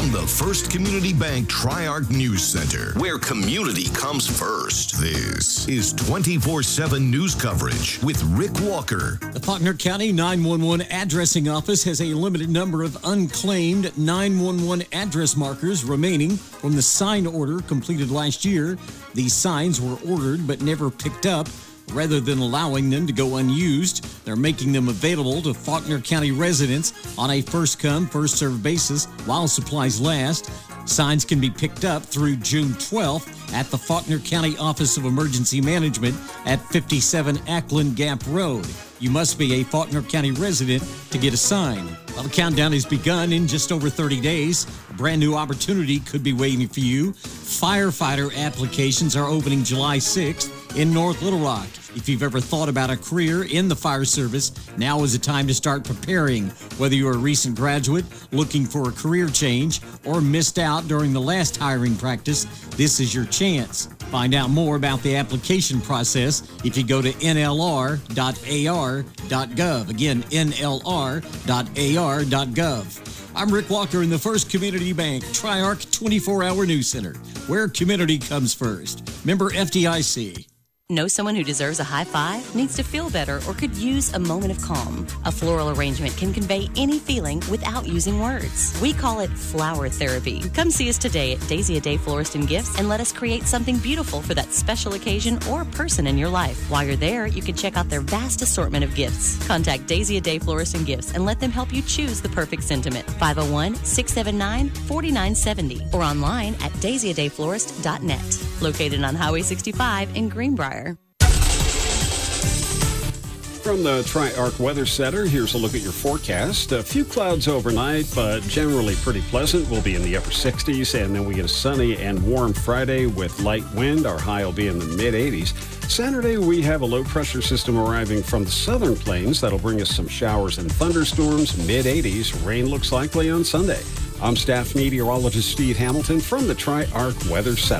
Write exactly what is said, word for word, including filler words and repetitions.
from the First Community Bank Tri-Arc News Center, where community comes first. This is twenty-four seven news coverage with Rick Walker. The Faulkner County nine one one Addressing Office has a limited number of unclaimed nine one one address markers remaining from the sign order completed last year. These signs were ordered but never picked up. Rather than allowing them to go unused, they're making them available to Faulkner County residents on a first-come, first-served basis while supplies last. Signs can be picked up through June twelfth at the Faulkner County Office of Emergency Management at fifty-seven Ackland Gap Road. You must be a Faulkner County resident to get a sign. Well, the countdown has begun in just over thirty days. A brand new opportunity could be waiting for you. Firefighter applications are opening July sixth in North Little Rock. If you've ever thought about a career in the fire service, now is the time to start preparing. Whether you're a recent graduate looking for a career change or missed out during the last hiring practice, this is your chance. Find out more about the application process if you go to N L R dot A R dot gov. Again, N L R dot A R dot gov. I'm Rick Walker in the First Community Bank Tri-Arc twenty-four hour News Center, where community comes first. Member F D I C. Know someone who deserves a high five, needs to feel better, or could use a moment of calm? A floral arrangement can convey any feeling without using words. We call it flower therapy. Come see us today at Daisy a Day Florist and Gifts and let us create something beautiful for that special occasion or person in your life. While you're there, you can check out their vast assortment of gifts. Contact Daisy a Day Florist and Gifts and let them help you choose the perfect sentiment. five oh one, six seven nine, four nine seven oh or online at daisy a day florist dot net. Located on Highway sixty-five in Greenbrier. From the Tri-Arc Weather Center, here's a look at your forecast. A few clouds overnight, but generally pretty pleasant. We'll be in the upper sixties, and then we get a sunny and warm Friday with light wind. Our high will be in the mid-eighties. Saturday, we have a low-pressure system arriving from the southern plains. That'll bring us some showers and thunderstorms, mid-eighties. Rain looks likely on Sunday. I'm staff meteorologist Steve Hamilton from the Tri-Arc Weather Center.